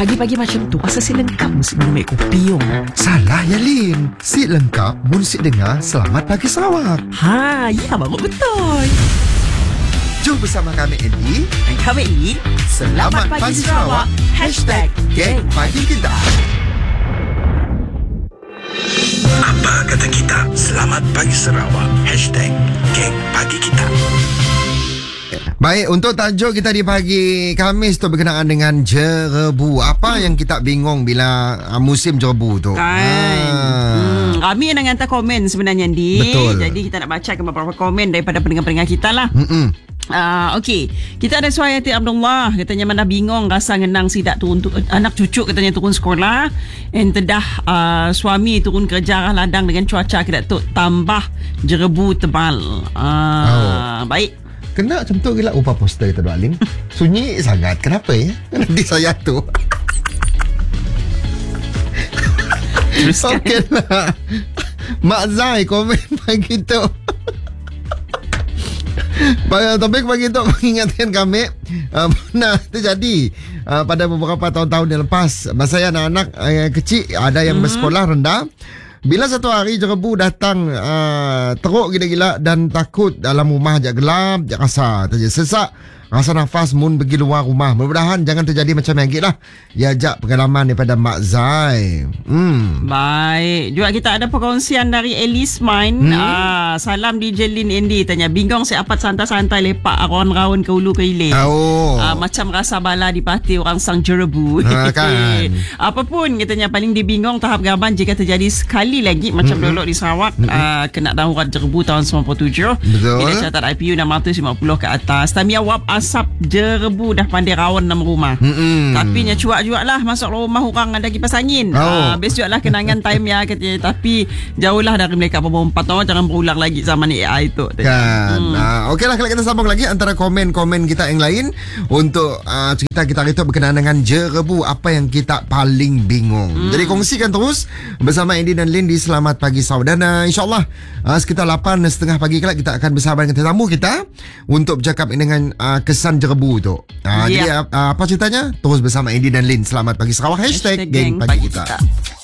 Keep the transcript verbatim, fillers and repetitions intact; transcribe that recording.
pagi-pagi macam tu asal si lengkap mesti minum air kopi yo. Salah ya Lin. Si lengkap mun si dengar Selamat Pagi Sarawak. Ha, ya baru betul. Jom bersama kami Andy Dan kami ini Selamat, Selamat Pagi Sarawak Hashtag Geng Pagi Kita. Apa kata kita? Selamat Pagi Sarawak Hashtag Geng Pagi Kita. Baik, untuk tajuk kita di pagi Khamis tu berkenaan dengan jerebu. Apa yang kita bingung bila uh, musim jerebu tu? Kan. Hmm, Rami yang hantar komen sebenarnya Di. Betul. Jadi kita nak bacakan beberapa komen daripada pendengar-pendengar kita lah. Mm-mm. Uh, Okey, kita ada Suhayati Abdullah. Katanya mana bingung rasa ngenang sidak turun tu, anak cucu katanya turun sekolah. And tedah uh, suami turun kerja ladang dengan cuaca kita tu tambah jerebu tebal. Uh, oh. Baik. Kena macam tu gila upah poster kita doa Lin. Sunyi sangat. Kenapa ya? Nanti saya tu. Okey lah. Mak Zai komen pagi tu. Pada topik pagi tu mengingatkan kami uh, pernah terjadi uh, pada beberapa tahun-tahun yang lepas. Masa anak-anak uh, kecil ada yang mm-hmm. bersekolah rendah. Bila satu hari jerebu datang uh, teruk gila-gila dan takut dalam rumah je gelap, je rasa terjadi sesak, rasa nafas mun pergi luar rumah. Mudah-mudahan jangan terjadi macam yang gila. Ya ajak pengalaman daripada Mak Zai. Hmm. Baik. Juga kita ada perkongsian dari Alice Mine. Hmm? Ah, salam D J Lin Andy tanya bingung siapat santai-santai lepak raun-raun ke hulu ke hilir. Oh. Ah, macam rasa bala di parti orang sang jerebu. Ha, kan. Apapun katanya paling dibingung tahap gaban jika terjadi sekali lagi macam mm-hmm. dulu di Sarawak mm-hmm. uh, kena darurat jerebu tahun sembilan puluh tujuh. Betul. Bila catat I P U enam ratus lima puluh ke atas. Tamia wap asap jerebu dah pandai rawan dalam rumah. Mm-hmm. Tapi nya cuak-cuak lah masuk rumah orang ada kipas angin. Oh. Uh, best juga lah kenangan time ya katanya. Tapi jauhlah dari mereka berapa empat tahun jangan berulang lagi zaman A I tu. Kan. Hmm. Uh, Okeylah kalau kita sambung lagi antara komen-komen kita yang lain untuk uh, cerita kita itu berkenaan dengan jerebu apa yang kita paling bingung. Hmm. Jadi kongsikan terus bersama Andy dan Lin di Selamat Pagi Sarawak. Dan uh, insyaAllah uh, sekitar lapan tiga puluh pagi kelak kita akan bersama dengan tetamu kita untuk bercakap dengan uh, kesan jerebu tu. Uh, yeah. Jadi uh, apa ceritanya? Terus bersama Andy dan Lin Selamat Pagi Sarawak Hashtag, Hashtag Geng Pagi Kita, kita.